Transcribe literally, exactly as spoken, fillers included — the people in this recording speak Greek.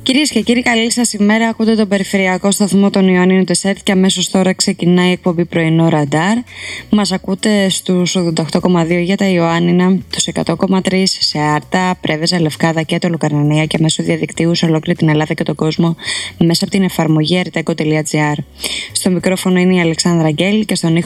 Κυρίες και κύριοι, καλή σας ημέρα. Ακούτε τον περιφερειακό σταθμό των Ιωαννίνων Τεσσέρτ και αμέσως τώρα ξεκινάει η εκπομπή Πρωινό Ραντάρ. Μας ακούτε στους ογδόντα οκτώ κόμμα δύο για τα Ιωάννινα, τους εκατό κόμμα τρία σε Άρτα, Πρέβεζα, Λευκάδα και το Λουκαρνανία και μέσω διαδικτύου σε ολόκληρη την Ελλάδα και τον κόσμο μέσα από την εφαρμογή arteco τελεία gr. Στο μικρόφωνο είναι η Αλεξάνδρα Αγγέλη και στον ήχο